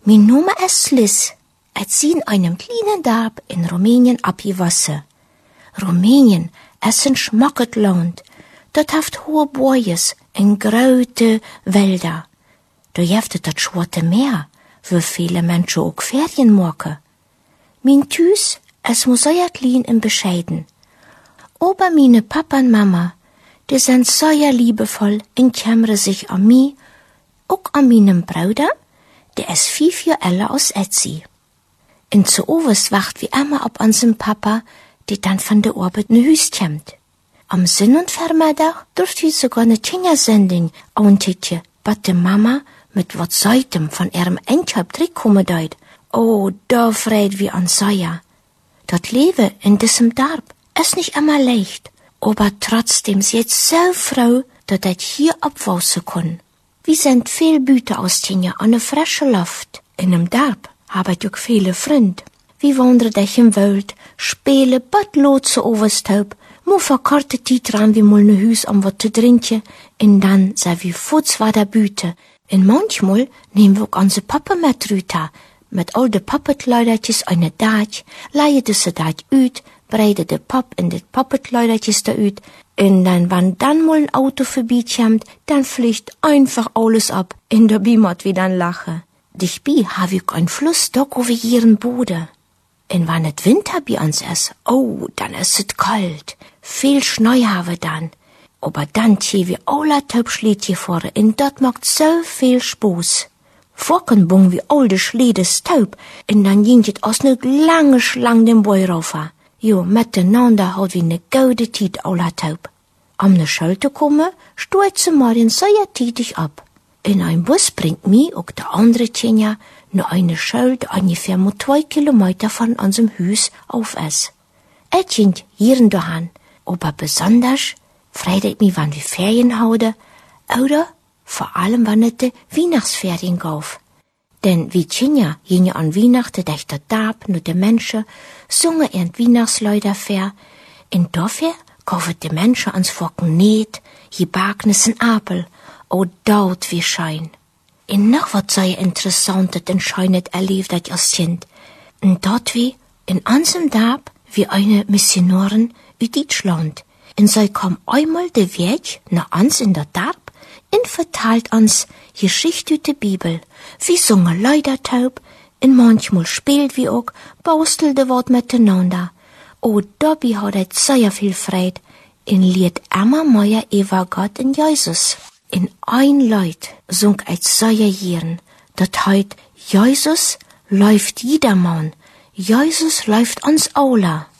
Mein Name ist Liz. Ich bin in einem kleinen Dorf in Rumänien abgewachsen. Rumänien ist ein schmackes Land. Dort hat hohe Bäume und große Wälder. Da gibt das Schwarze Meer, wo viele Menschen auch Ferien machen. Mein Tüß ist sehr klein und bescheiden. Aber meine Papa und Mama, die sind sehr liebevoll und kümmern sich an mich, auch an meinen Bruder, der ist 5 Jahre älter als Etzi. Und zu Overs wacht wie immer auf unseren Papa, der dann von der Arbeit nach Hause kommt. Am Sinn- und Vormittag durfte ich sogar eine Kindersendung antittchen, was die Mama mit was Seitem von ihrem Einkauf zurückkommen deut. Oh, da freut wie an Säuer. Das Leben in diesem Dorf ist nicht immer leicht, aber trotzdem ist jetzt so froh, dass ich hier abwachsen kann. Wir sind viel Büte aus Tinja an der frischen Luft. In dem Dorf habe ich auch viele Freunde. Wir wandern durch im Wald, spielen Badlotse overstaub, mo verkorte Zeit ran wie mal ne Hüs am wat zu trinken, und dann sei wir futz war der Büte. Und manchmal nehmen wir auch unsere Papa mit rüter, mit all de Pappetkleidertjes eine Daach, leihen diese Daach uit, breiden de Pap in de Pappetkleidertjes da uit, und dann, wenn dann mal ein Auto vorbeikommt, dann fliegt einfach alles ab, und da bimmert wieder ein Lachen. Dichtbei habe ich ein Fluss, da over ihren Boden. Und wenn es Winter bei uns ist, oh, dann ist es kalt. Viel Schnee haben wir dann. Aber dann ziehen wir alle Taubschliedje vor, und das macht so viel Spaß. Vorken bung wie alte Schliede taub, und dann ging es aus ne lange Schlang den Bäu rauf. Jo, miteinander hat wir ne gute Zeit alle taub. Am ne Schulte komme, stürze Marien sehr tätig ab. In ein Bus bringt mich auch der andere Tjenja nur eine Schuld ungefähr mit 2 Kilometer von unserem Haus auf ist. Ich ging hier dahin, aber besonders freut ich mich, wenn wir Ferien haben, oder vor allem, wenn es die Weihnachtsferien gauf. Denn wie Tjenja gingen an Weihnachten durch das Dorf nur die Menschen, sungen ihren Weihnachtslieder fair, und dafür kaufen die Menschen ans Focken Net, Gebackenes und Apel, oh, dort wie schein. Und noch was sehr Interessantes und Scheunes erlebt ich als Kind. Und dort wie, in unserem Dorf, wie eine Missionarin aus Deutschland. Und sie kam einmal den Weg nach uns in der Dorf und verteilt uns Geschichte aus der Bibel. Wir singen Liedertaub, und manchmal spielt wir auch, baustelde Wort miteinander. Oh, dabei hat ich sehr viel Freude, und lied immer mehr über Gott und Jesus. In ein Lied sung ich sehr gern, dat heut Jesus läuft jedermann, Jesus läuft uns alle.